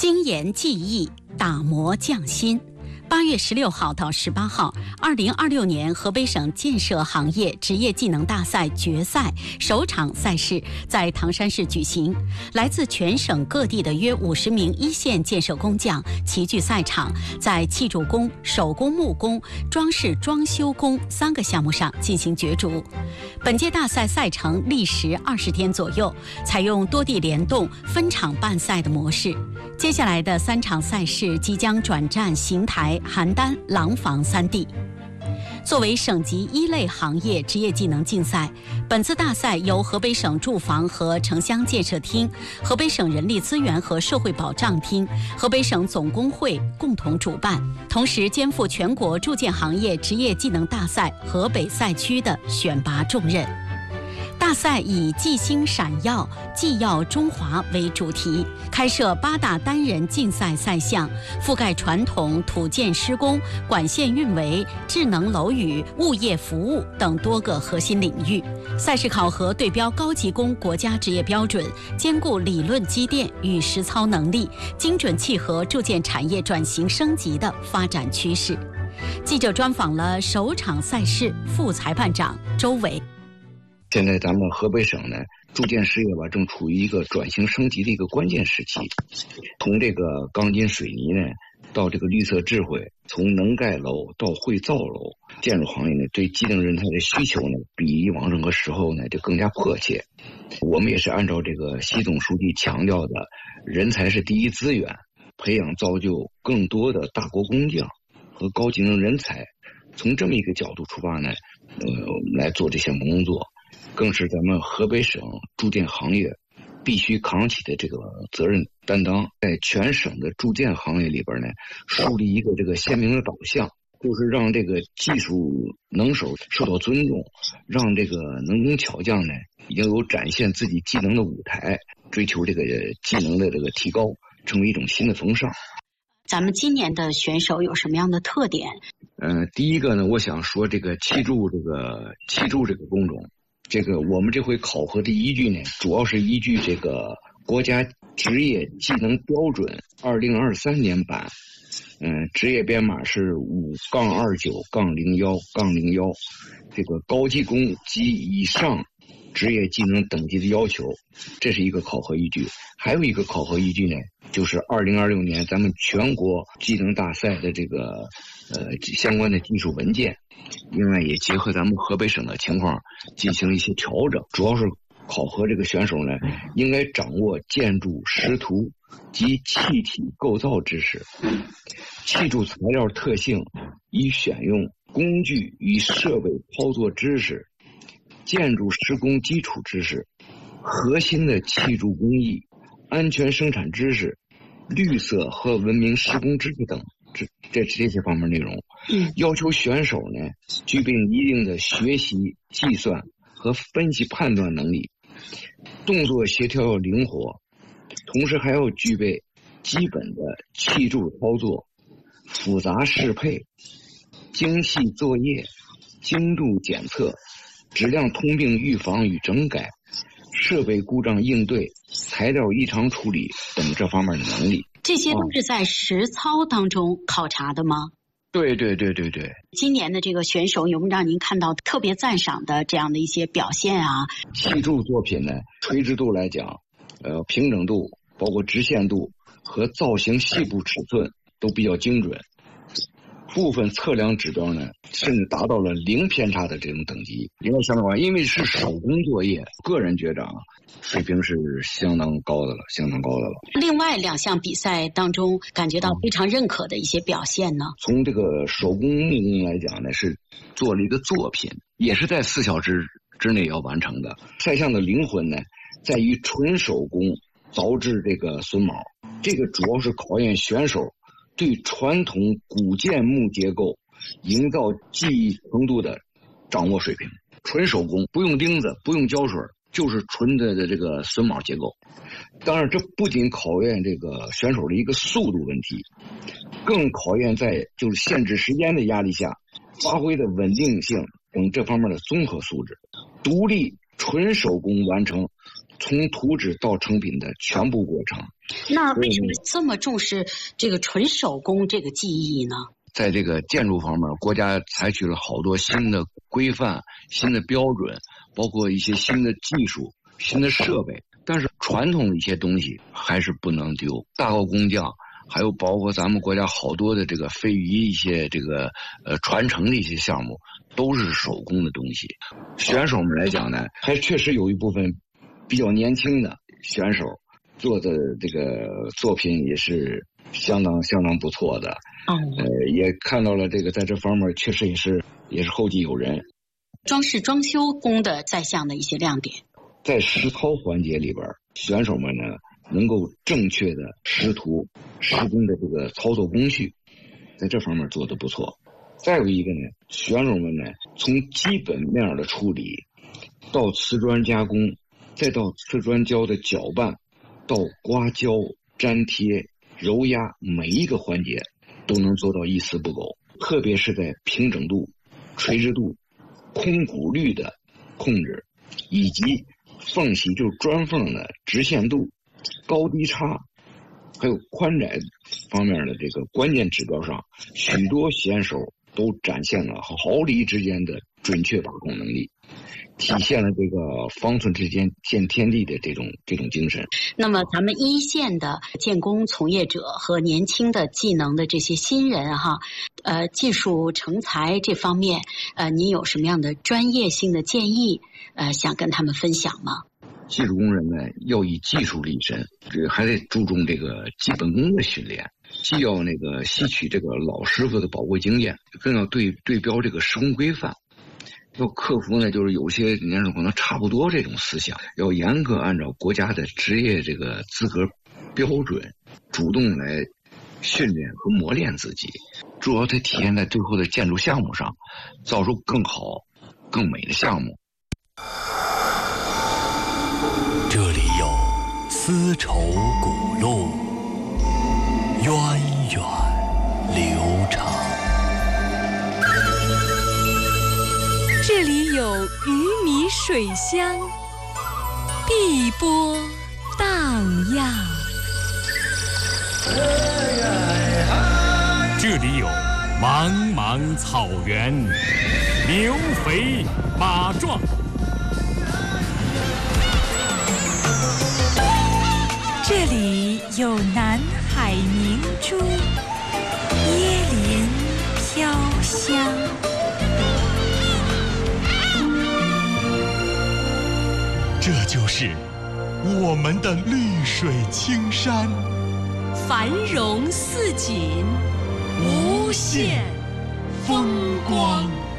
精研技艺，打磨匠心。8月16号到18号，2026年河北省建设行业职业技能大赛决赛首场赛事在唐山市举行。来自全省各地的约50名一线建设工匠齐聚赛场，在砌筑工、手工木工、装饰装修工3个项目上进行角逐。本届大赛赛程历时20天左右，采用多地联动、分场办赛的模式。接下来的3场赛事即将转战邢台、邯郸、廊坊3地。作为省级1类行业职业技能竞赛，本次大赛由河北省住房和城乡建设厅、河北省人力资源和社会保障厅、河北省总工会共同主办，同时肩负全国铸建行业职业技能大赛河北赛区的选拔重任。大赛以技星闪耀，技耀中华为主题，开设8大单人竞赛赛项，覆盖传统土建施工、管线运维、智能楼宇、物业服务等多个核心领域。赛事考核对标高级工国家职业标准，兼顾理论积淀与实操能力，精准契合铸建产业转型升级的发展趋势。记者专访了首场赛事副裁判长周伟。 现在咱们河北省呢，铸建事业吧，正处于一个转型升级的一个关键时期。从这个钢筋水泥呢，到这个绿色智慧，从能盖楼到会造楼，建筑行业呢对技能人才的需求呢，比以往任何时候呢就更加迫切。我们也是按照这个习总书记强调的，人才是第一资源，培养造就更多的大国工匠和高技能人才。从这么一个角度出发呢，来做这项工作。更是咱们河北省铸建行业必须扛起的这个责任担当，在全省的铸建行业里边呢，树立一个这个鲜明的导向，就是让这个技术能手受到尊重，让这个能工巧匠呢也有展现自己技能的舞台，追求这个技能的这个提高，成为一种新的风尚。 咱们今年的选手有什么样的特点？ 第一个呢，我想说这个砌筑这个工种。这个我们这回考核的依据呢，主要是依据这个国家职业技能标准2023年版，职业编码是5-29-01-01，这个高级工及以上职业技能等级的要求，这是一个考核依据。还有一个考核依据呢，就是2026年咱们全国技能大赛的这个相关的技术文件。另外也结合咱们河北省的情况进行了一些调整，主要是考核这个选手呢，应该掌握建筑识图及气体构造知识，砌筑材料特性与选用工具与设备操作知识，建筑施工基础知识，核心的砌筑工艺，安全生产知识，绿色和文明施工知识等这些方面内容。要求选手呢具备一定的学习、计算和分析判断能力，动作协调要灵活，同时还要具备基本的砌筑操作、复杂适配、精细作业、精度检测、质量通病预防与整改、设备故障应对、材料异常处理等这方面的能力。 这些都是在实操当中考察的吗？ 对。 今年的这个选手有没有让您看到特别赞赏的这样的一些表现啊？ 砌筑作品呢，垂直度来讲，平整度、包括直线度和造型细部尺寸都比较精准。部分测量指标呢，甚至达到了0偏差的这种等级。应该相当高，因为是手工作业，个人觉着水平是相当高的了。 另外2项比赛当中，感觉到非常认可的一些表现呢？ 从这个手工木工来讲呢，是做了一个作品，也是在4小时之内要完成的。赛项的灵魂呢，在于纯手工凿制这个榫卯，这个主要是考验选手对传统古建木结构营造技艺程度的掌握水平。纯手工，不用钉子，不用胶水，就是纯的这个榫卯结构。当然这不仅考验这个选手的一个速度问题，更考验在就是限制时间的压力下发挥的稳定性等这方面的综合素质。独立纯手工完成从图纸到成品的全部过程。 那为什么这么重视这个纯手工这个技艺呢？ 在这个建筑方面，国家采取了好多新的规范、新的标准，包括一些新的技术、新的设备。但是传统的一些东西还是不能丢，大号工匠，还有包括咱们国家好多的这个非遗一些这个传承的一些项目，都是手工的东西。选手们来讲呢，还确实有一部分比较年轻的选手做的这个作品也是相当不错的。也看到了这个在这方面确实也是后继有人。 装饰装修工的在项的一些亮点， 在实操环节里边，选手们呢能够正确的识图施工的这个操作工序，在这方面做得不错。再有一个呢，选手们呢从基本面的处理到瓷砖加工，再到瓷砖胶的搅拌，到刮胶、粘贴、揉压，每一个环节都能做到一丝不苟。特别是在平整度、垂直度、空鼓率的控制，以及缝隙就是砖缝的直线度、高低差，还有宽窄方面的这个关键指标上，许多选手都展现了毫厘之间的准确把控能力，体现了这个方寸之间见天地的这种精神。 那么咱们一线的建工从业者和年轻的技能的这些新人哈，技术成才这方面，您有什么样的专业性的建议，想跟他们分享吗？ 技术工人呢，要以技术立身，这个还得注重这个基本功的训练，既要吸取这个老师傅的宝贵经验，更要对标这个施工规范。要克服呢，就是有些年手可能差不多这种思想，要严格按照国家的职业这个资格标准，主动来训练和磨练自己，主要它体现在最后的建筑项目上，造出更好、更美的项目。 这里有丝绸古路，源远流长。 这里有鱼米水乡，碧波荡漾。 这里有茫茫草原，牛肥马壮。 这里有南海明珠，椰林飘香。 这就是我们的绿水青山， 繁荣似锦，无限风光。